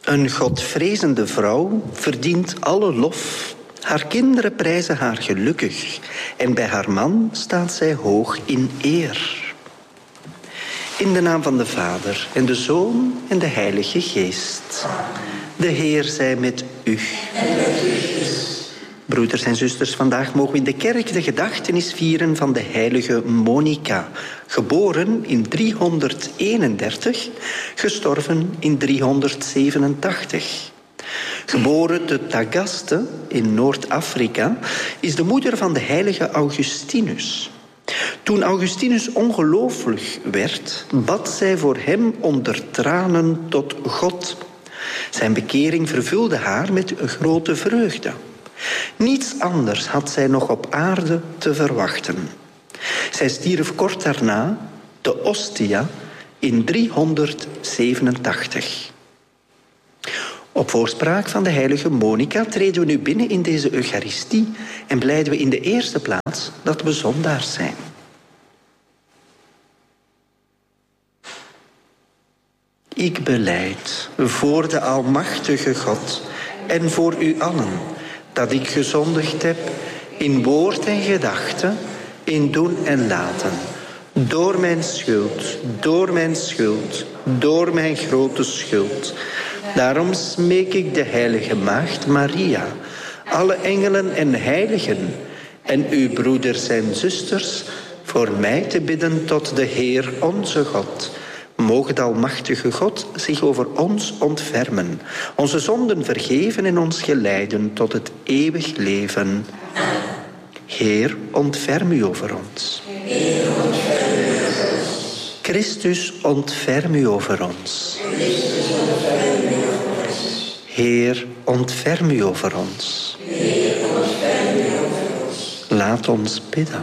Een godvrezende vrouw verdient alle lof. Haar kinderen prijzen haar gelukkig. En bij haar man staat zij hoog in eer. In de naam van de Vader en de Zoon en de Heilige Geest. De Heer zij met u. Broeders en zusters, vandaag mogen we in de kerk de gedachtenis vieren van de heilige Monica. Geboren in 331, gestorven in 387. Geboren te Tagaste in Noord-Afrika is de moeder van de heilige Augustinus. Toen Augustinus ongelooflijk werd, bad zij voor hem onder tranen tot God. Zijn bekering vervulde haar met grote vreugde. Niets anders had zij nog op aarde te verwachten. Zij stierf kort daarna, te Ostia, in 387. Op voorspraak van de heilige Monica treden we nu binnen in deze Eucharistie en belijden we in de eerste plaats dat we zondaars zijn. Ik belijd voor de almachtige God en voor u allen dat ik gezondigd heb in woord en gedachte, in doen en laten. Door mijn schuld, door mijn grote schuld. Daarom smeek ik de heilige maagd Maria, alle engelen en heiligen en uw broeders en zusters voor mij te bidden tot de Heer onze God. Moge de almachtige God zich over ons ontfermen, onze zonden vergeven en ons geleiden tot het eeuwig leven. Heer, ontferm u over ons. Christus, ontferm u over ons. Heer, ontferm u over ons. Laat ons bidden.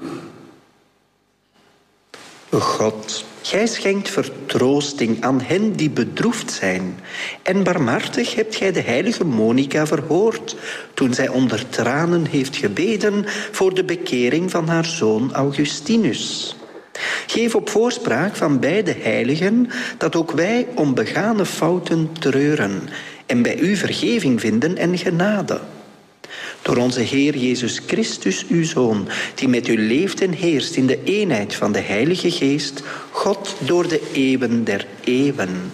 God, gij schenkt vertroosting aan hen die bedroefd zijn. En barmhartig hebt gij de heilige Monica verhoord, toen zij onder tranen heeft gebeden voor de bekering van haar zoon Augustinus. Geef op voorspraak van beide heiligen dat ook wij om begane fouten treuren en bij u vergeving vinden en genade. Door onze Heer Jezus Christus, uw Zoon, die met u leeft en heerst in de eenheid van de Heilige Geest, God door de eeuwen der eeuwen.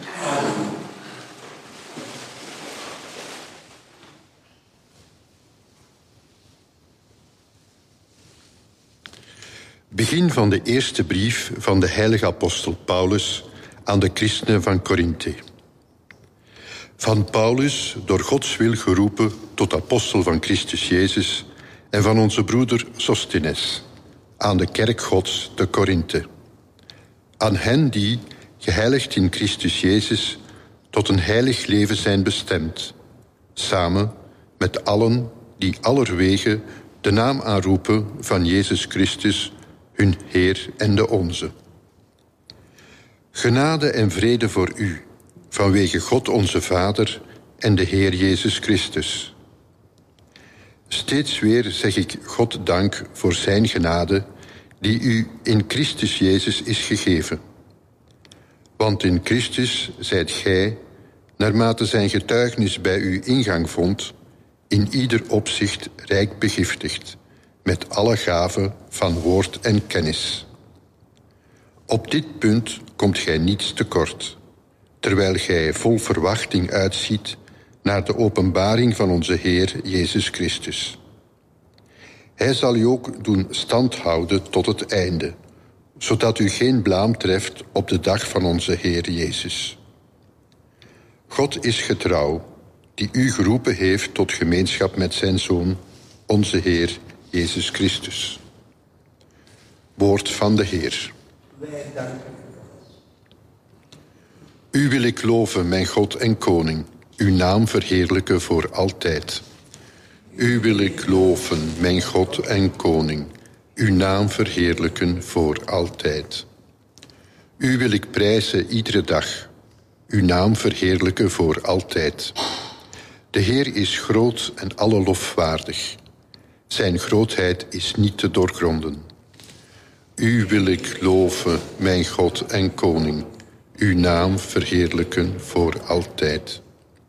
Begin van de eerste brief van de heilige apostel Paulus aan de christenen van Korinthe. Van Paulus, door Gods wil geroepen tot apostel van Christus Jezus, en van onze broeder Sosthenes, aan de kerk Gods te Korinthe. Aan hen die, geheiligd in Christus Jezus, tot een heilig leven zijn bestemd, samen met allen die allerwege de naam aanroepen van Jezus Christus, hun Heer en de onze. Genade en vrede voor u, vanwege God onze Vader en de Heer Jezus Christus. Steeds weer zeg ik God dank voor zijn genade, die u in Christus Jezus is gegeven. Want in Christus zijt gij, naarmate zijn getuigenis bij u ingang vond, in ieder opzicht rijk begiftigd, met alle gaven van woord en kennis. Op dit punt komt gij niets tekort, terwijl gij vol verwachting uitziet naar de openbaring van onze Heer Jezus Christus. Hij zal u ook doen standhouden tot het einde, zodat u geen blaam treft op de dag van onze Heer Jezus. God is getrouw, die u geroepen heeft tot gemeenschap met zijn Zoon, onze Heer Jezus Christus. Woord van de Heer. Wij danken U wil ik loven, mijn God en Koning, uw naam verheerlijken voor altijd. U wil ik loven, mijn God en Koning, uw naam verheerlijken voor altijd. U wil ik prijzen iedere dag, uw naam verheerlijken voor altijd. De Heer is groot en alle lof waardig. Zijn grootheid is niet te doorgronden. U wil ik loven, mijn God en Koning, uw naam verheerlijken voor altijd.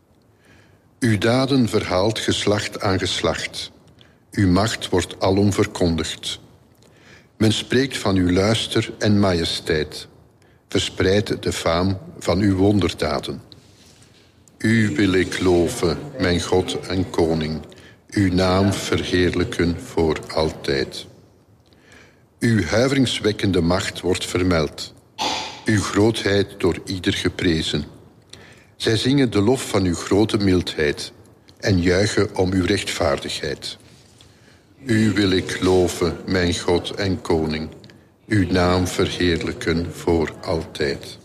Uw daden verhaalt geslacht aan geslacht. Uw macht wordt alom verkondigd. Men spreekt van uw luister en majesteit. Verspreid de faam van uw wonderdaden. U wil ik loven, mijn God en koning. Uw naam verheerlijken voor altijd. Uw huiveringswekkende macht wordt vermeld. Uw grootheid door ieder geprezen. Zij zingen de lof van uw grote mildheid en juichen om uw rechtvaardigheid. U wil ik loven, mijn God en koning. Uw naam verheerlijken voor altijd.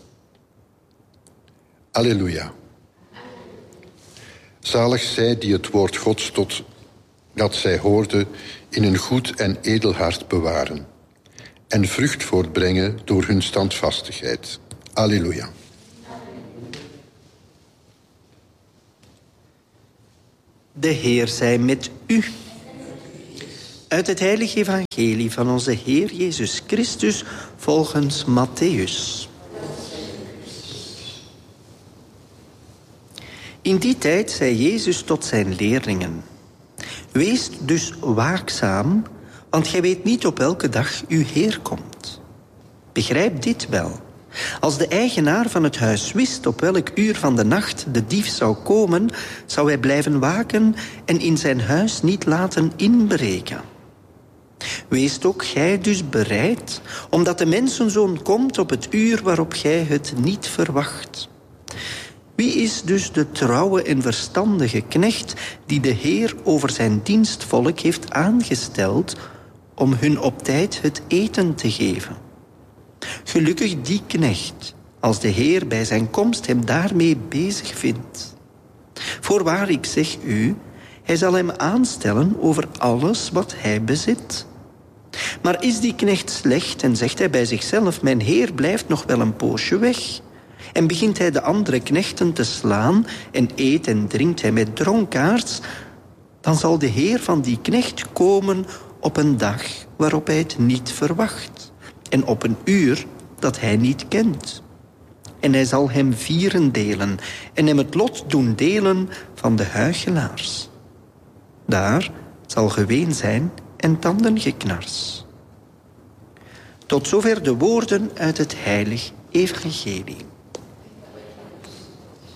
Alleluia. Zalig zij die het woord Gods tot dat zij hoorden in een goed en edel hart bewaren en vrucht voortbrengen door hun standvastigheid. Alleluia. De Heer zij met u. Uit het heilige evangelie van onze Heer Jezus Christus volgens Mattheüs. In die tijd zei Jezus tot zijn leerlingen: Wees dus waakzaam, want gij weet niet op welke dag uw Heer komt. Begrijp dit wel. Als de eigenaar van het huis wist op welk uur van de nacht de dief zou komen, zou hij blijven waken en in zijn huis niet laten inbreken. Wees ook gij dus bereid, omdat de mensenzoon komt op het uur waarop gij het niet verwacht. Wie is dus de trouwe en verstandige knecht die de Heer over zijn dienstvolk heeft aangesteld om hun op tijd het eten te geven? Gelukkig die knecht, als de Heer bij zijn komst hem daarmee bezig vindt. Voorwaar, ik zeg u, hij zal hem aanstellen over alles wat hij bezit. Maar is die knecht slecht en zegt hij bij zichzelf: mijn Heer blijft nog wel een poosje weg, en begint hij de andere knechten te slaan en eet en drinkt hij met dronkaards, dan zal de Heer van die knecht komen op een dag waarop hij het niet verwacht en op een uur dat hij niet kent. En hij zal hem vierendelen en hem het lot doen delen van de huichelaars. Daar zal geween zijn en tandengeknars. Tot zover de woorden uit het heilig evangelie.